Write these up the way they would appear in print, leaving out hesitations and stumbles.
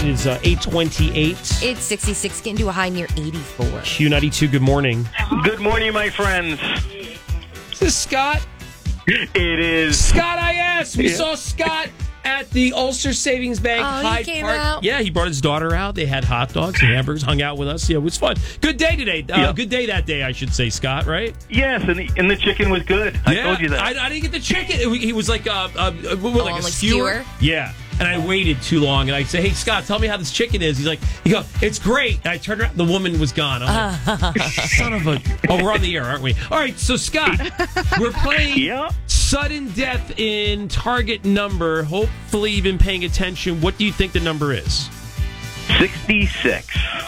It is 8:28. It's 66, getting to a high near 84. Q92, good morning. Good morning, my friends. Is this Scott? It is. Scott IS! We saw Scott at the Ulster Savings Bank Hyde came Park. out? Yeah, he brought his daughter out. They had hot dogs and hamburgers, hung out with us. Yeah, it was fun. Good day today. Good day that day, I should say, Scott, right? Yes, and the chicken was good. I told you that. I didn't get the chicken. He was like a like skewer. Yeah. And I waited too long, and I say, "Hey, Scott, tell me how this chicken is." He goes, "It's great." And I turned around, the woman was gone. I'm like, son of a... Oh, we're on the air, aren't we? All right, so Scott, we're playing sudden death in target number. Hopefully you've been paying attention. What do you think the number is? 66.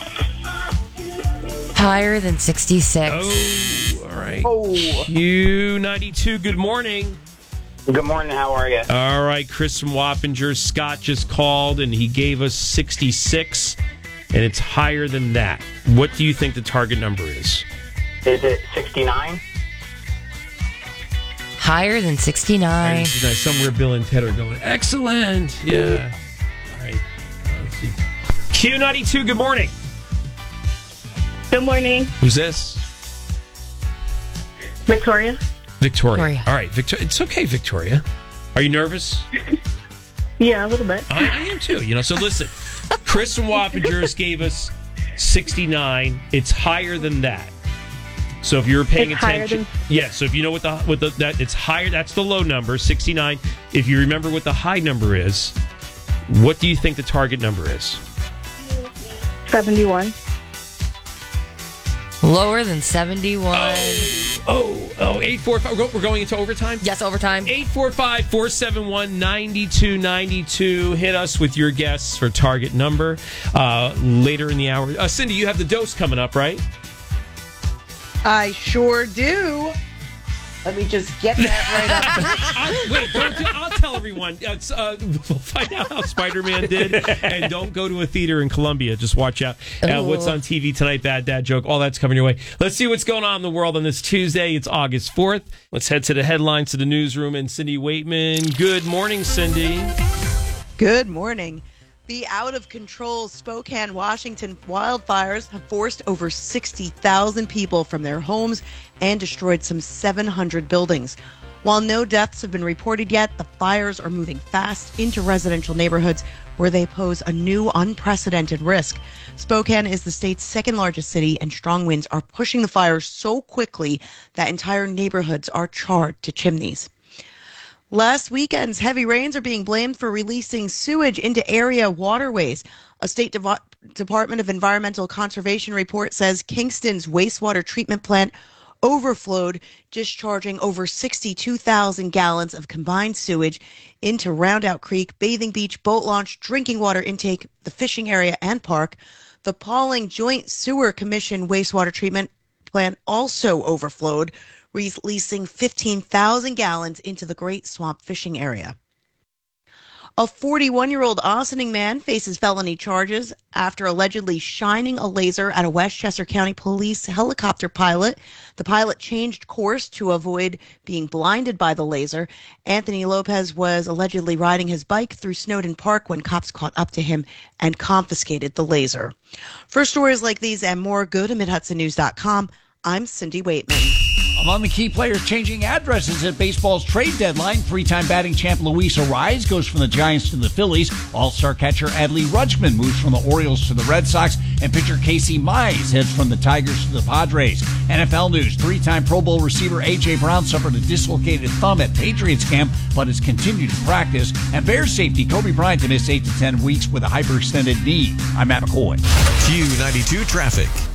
Higher than 66. Oh, all right. Q92, good morning. Good morning. How are you? All right, Chris from Wappinger. Scott just called, and he gave us 66, and it's higher than that. What do you think the target number is? Is it 69? Higher than 69. Somewhere Bill and Ted are going, excellent. Yeah. All right. Let's see. Q92, good morning. Good morning. Who's this? Victoria. Victoria. All right, Victoria. It's okay, Victoria. Are you nervous? Yeah, a little bit. I am too. So listen, Chris from Wappingers gave us 69. It's higher than that. So if you're paying attention, so if you know what that it's higher. That's the low number, 69. If you remember what the high number is, what do you think the target number is? 71. Lower than 71. 845. We're going into overtime? Yes, overtime. 845-471-9292. Hit us with your guess for target number later in the hour. Cindy, you have the dose coming up, right? I sure do. Let me just get that right up. I'll tell everyone. We'll find out how Spider-Man did. And don't go to a theater in Columbia. Just watch out. What's on TV tonight, bad dad joke, all that's coming your way. Let's see what's going on in the world on this Tuesday. It's August 4th. Let's head to the headlines, to the newsroom, and Cindy Waitman. Good morning, Cindy. Good morning. The out-of-control Spokane, Washington wildfires have forced over 60,000 people from their homes and destroyed some 700 buildings. While no deaths have been reported yet, the fires are moving fast into residential neighborhoods where they pose a new unprecedented risk. Spokane is the state's second largest city, and strong winds are pushing the fires so quickly that entire neighborhoods are charred to chimneys. Last weekend's heavy rains are being blamed for releasing sewage into area waterways. A State Department of Environmental Conservation report says Kingston's wastewater treatment plant overflowed, discharging over 62,000 gallons of combined sewage into Roundout Creek, Bathing Beach, boat launch, drinking water intake, the fishing area, and park. The Pawling Joint Sewer Commission wastewater treatment plant also overflowed, releasing 15,000 gallons into the Great Swamp fishing area. A 41-year-old Ossining man faces felony charges after allegedly shining a laser at a Westchester County Police helicopter pilot. The pilot changed course to avoid being blinded by the laser. Anthony Lopez was allegedly riding his bike through Snowden Park when cops caught up to him and confiscated the laser. For stories like these and more, go to MidHudsonNews.com. I'm Cindy Waitman. Among the key players changing addresses at baseball's trade deadline, three-time batting champ Luis Arraez goes from the Giants to the Phillies. All-star catcher Adley Rutschman moves from the Orioles to the Red Sox. And pitcher Casey Mize heads from the Tigers to the Padres. NFL news, three-time Pro Bowl receiver A.J. Brown suffered a dislocated thumb at Patriots camp, but has continued to practice. And Bears safety Kobe Bryant to miss 8 to 10 weeks with a hyperextended knee. I'm Matt McCoy. Q92 Traffic.